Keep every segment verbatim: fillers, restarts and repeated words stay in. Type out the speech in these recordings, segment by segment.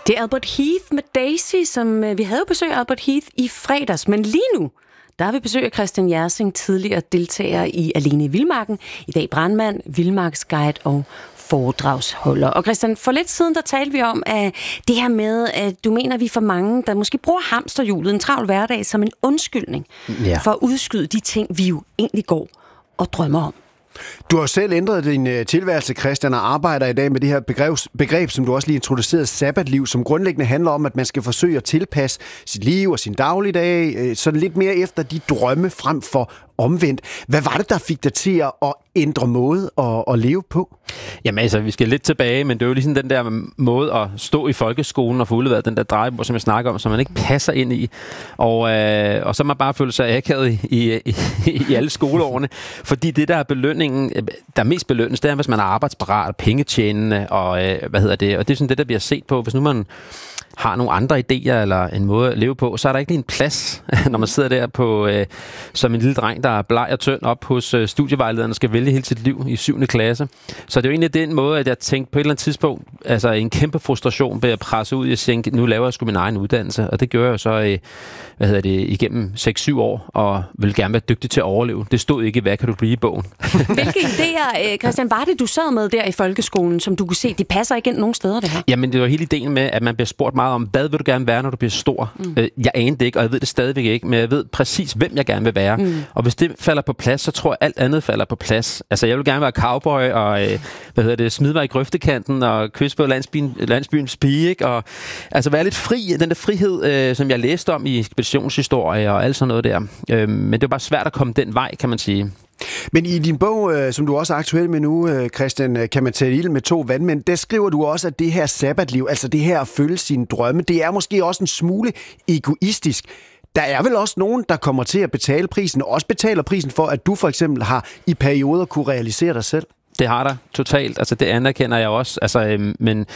Det er Albert Heath med Daisy, som vi havde jo besøg af Albert Heath i fredags, men lige nu, der har vi besøg af Christian Jersing, tidligere deltager i Alene i Vildmarken, i dag brandmand, vildmarksguide og foredragsholder. Og Christian, for lidt siden, der talte vi om at det her med, at du mener, at vi er for mange, der måske bruger hamsterhjulet, en travl hverdag, som en undskyldning ja. for at udskyde de ting, vi jo egentlig går og drømmer om. Du har selv ændret din tilværelse, Christian, og arbejder i dag med det her begreb, begreb, som du også lige introducerede, sabbatliv, som grundlæggende handler om, at man skal forsøge at tilpasse sit liv og sin dagligdag sådan lidt mere efter de drømme frem for omvendt. Hvad var det, der fik dig til at ændre måde at, at leve på? Jamen altså, vi skal lidt tilbage, men det er jo ligesom den der måde at stå i folkeskolen og få udleveret den der drejebord, som jeg snakker om, som man ikke passer ind i. Og, øh, og så man bare føle sig akavet i, i, i, i alle skoleårene. Fordi det der er belønningen, der er mest belønnes, det er, hvis man er arbejdsparat, pengetjenende, og øh, hvad hedder det, og det er sådan det, der bliver set på, hvis nu man har nogle andre idéer eller en måde at leve på, så er der ikke lige en plads, når man sidder der på øh, som en lille dreng, der er bleg og tynd op hos øh, studievejlederen og skal vælge hele sit liv i syvende klasse. Så det er jo egentlig den måde, at jeg tænkte på et eller andet tidspunkt, altså en kæmpe frustration ved at presse ud i at tænke, nu laver jeg sgu min egen uddannelse, og det gør jeg så øh, hvad hedder det, igennem seks syv år, og vil gerne være dygtig til at overleve. Det stod ikke i Hvad kan du blive i bogen. Hvilke idéer, Christian, var det, du sad med der i folkeskolen, som du kunne se, de passer ikke ind nogen steder, det her? Jamen, det var hele ideen med, at man bliver spurgt meget om, hvad vil du gerne være, når du bliver stor? Mm. Jeg anede det ikke, og jeg ved det stadigvæk ikke, men jeg ved præcis, hvem jeg gerne vil være. Mm. Og hvis det falder på plads, så tror jeg, alt andet falder på plads. Altså, jeg vil gerne være cowboy, og hvad hedder det, smide mig i grøftekanten, og kysse på landsbyen, landsbyens pige, ikke? Og altså være lidt fri, den der frihed, øh, som jeg læste om i ekspeditionshistorie og alt sådan noget der. Øh, men det var bare svært at komme den vej, kan man sige. Men i din bog, som du også er aktuel med nu, Christian, Kan man tage ild med to vandmænd, der skriver du også, at det her sabbatliv, altså det her at følge sine drømme, det er måske også en smule egoistisk. Der er vel også nogen, der kommer til at betale prisen, og også betaler prisen for, at du for eksempel har i perioder kunne realisere dig selv. Det har der totalt, altså det anerkender jeg også, altså, øhm, men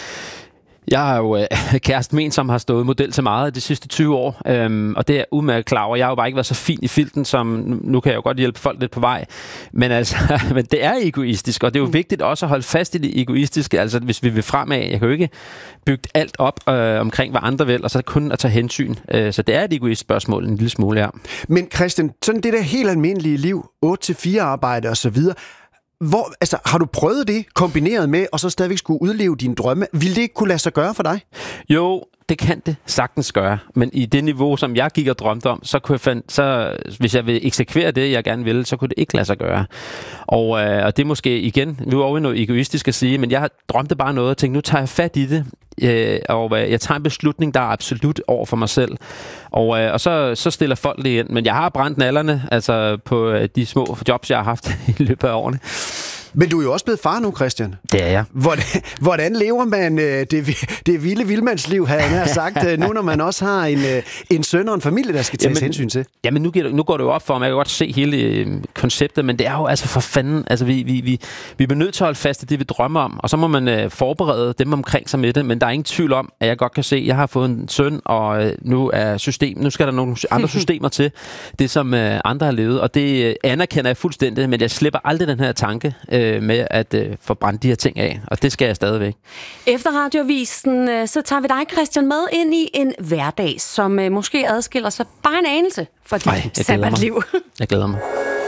jeg har jo øh, kæresten min, som har stået model til meget de sidste tyve år, øhm, og det er udmærket klar over. Jeg har jo bare ikke været så fin i filten, som nu kan jeg jo godt hjælpe folk lidt på vej. Men altså, men det er egoistisk, og det er jo vigtigt også at holde fast i det egoistiske. Altså, hvis vi vil fremad, jeg kan jo ikke bygge alt op øh, omkring, hvad andre vil, og så kun at tage hensyn. Øh, så det er et egoist spørgsmål, en lille smule her. Men Christian, sådan det der helt almindelige liv, otte til fire arbejde og så videre, Hvor, altså, har du prøvet det kombineret med, og så stadigvæk skulle udleve dine drømme? Vil det ikke kunne lade sig gøre for dig? Jo, det kan det sagtens gøre. Men i det niveau, som jeg gik og drømte om, så kunne jeg fand, så hvis jeg vil eksekvere det, jeg gerne ville, så kunne det ikke lade sig gøre. Og, øh, og det er måske igen, nu er over noget egoistisk at sige, men jeg drømte bare noget og tænkte, nu tager jeg fat i det, øh, og øh, jeg tager en beslutning, der er absolut over for mig selv. Og, øh, og så, så stiller folk det ind. Men jeg har brændt nallerne, altså på øh, de små jobs, jeg har haft i løbet af årene. Men du er jo også blevet far nu, Christian. Det er jeg. Hvordan, hvordan lever man øh, det, det vilde vildmandsliv, havde jeg nær sagt, øh, nu når man også har en, øh, en søn og en familie, der skal tages jamen, hensyn til? Jamen, nu, nu går det jo op for mig. Jeg kan godt se hele øh, konceptet, men det er jo altså for fanden. Altså, vi, vi, vi, vi er nødt til at holde fast i det, vi drømmer om, og så må man øh, forberede dem omkring sig med det, men der er ingen tvivl om, at jeg godt kan se, at jeg har fået en søn, og øh, nu er system, nu skal der nogle andre systemer til, det som øh, andre har levet, og det øh, anerkender jeg fuldstændig, men jeg slipper aldrig den her tanke, med at øh, få brændt de her ting af, og det skal jeg stadigvæk. Efter Radioavisen, øh, så tager vi dig, Christian, med ind i en hverdag, som øh, måske adskiller sig bare en anelse fra dit sabbatliv. Jeg glæder mig.